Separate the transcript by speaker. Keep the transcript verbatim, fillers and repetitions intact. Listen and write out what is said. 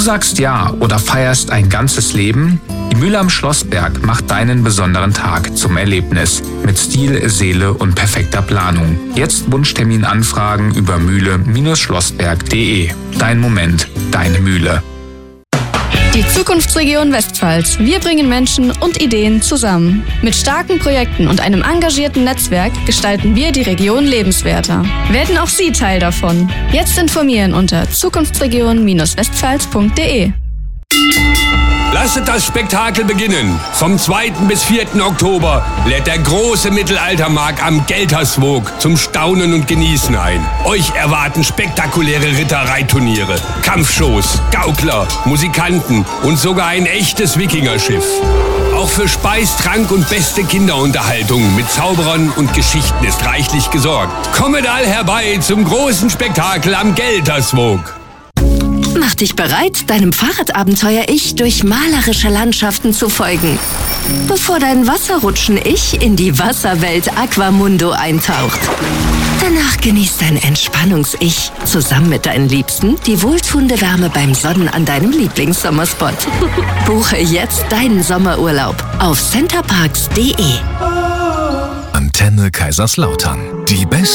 Speaker 1: sagst ja oder feierst ein ganzes Leben? Die Mühle am Schlossberg macht deinen besonderen Tag zum Erlebnis. Mit Stil, Seele und perfekter Planung. Jetzt Wunschtermin anfragen über mühle Schlossberg punkt de. Dein Moment, deine Mühle.
Speaker 2: Die Zukunftsregion Westpfalz. Wir bringen Menschen und Ideen zusammen. Mit starken Projekten und einem engagierten Netzwerk gestalten wir die Region lebenswerter. Werden auch Sie Teil davon? Jetzt informieren unter zukunftsregion Westpfalz punkt de.
Speaker 3: Lasset das Spektakel beginnen. Vom zweiten bis vierten Oktober lädt der große Mittelaltermarkt am Gelterswoog zum Staunen und Genießen ein. Euch erwarten spektakuläre Rittereiturniere, Kampfshows, Gaukler, Musikanten und sogar ein echtes Wikingerschiff. Auch für Speis, Trank und beste Kinderunterhaltung mit Zauberern und Geschichten ist reichlich gesorgt. Kommet all herbei zum großen Spektakel am Gelterswoog.
Speaker 4: Mach dich bereit, deinem Fahrradabenteuer-Ich durch malerische Landschaften zu folgen, bevor dein Wasserrutschen-Ich in die Wasserwelt Aquamundo eintaucht. Danach genießt dein Entspannungs-Ich zusammen mit deinen Liebsten die wohltuende Wärme beim Sonnen an deinem Lieblingssommerspot. Buche jetzt deinen Sommerurlaub auf centerparks punkt de.
Speaker 5: Antenne Kaiserslautern. Die besten